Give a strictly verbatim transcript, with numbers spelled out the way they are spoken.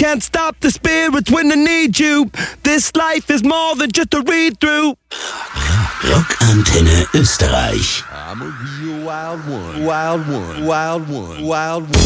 can't stop the spirits when they need you. This life is more than just a read-through. Rockantenne Österreich. I'm a real wild one, wild one, wild one, wild one.